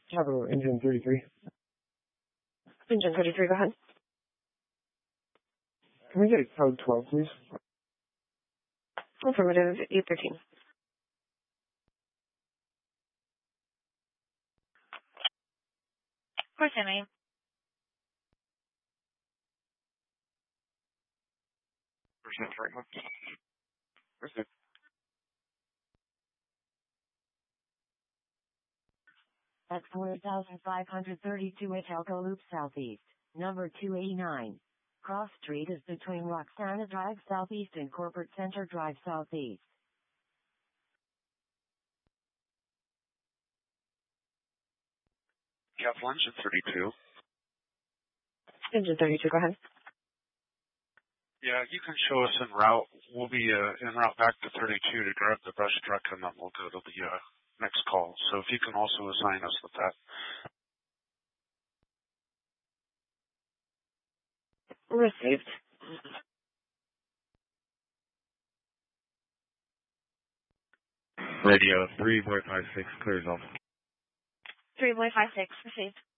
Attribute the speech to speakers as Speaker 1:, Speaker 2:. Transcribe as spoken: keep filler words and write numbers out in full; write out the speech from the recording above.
Speaker 1: Capital Engine thirty-three.
Speaker 2: Engine thirty-three, go ahead.
Speaker 1: Can we get code twelve, please?
Speaker 2: Affirmative, eight thirteen.
Speaker 3: Of course, Emily.
Speaker 1: Percent right one. Percent.
Speaker 4: At four thousand five hundred thirty-two at Elko Loop Southeast, number two eighty-nine. Cross Street is between Roxana Drive Southeast and Corporate Center Drive Southeast.
Speaker 5: Capital Engine thirty-two.
Speaker 2: Engine thirty-two, go ahead.
Speaker 5: Yeah, you can show us en route. We'll be uh, en route back to thirty-two to grab the brush truck, and then we'll go to the uh, next call. So if you can also assign us with that.
Speaker 2: Received.
Speaker 6: Radio three boy five six clears off.
Speaker 3: Three boy five six, received.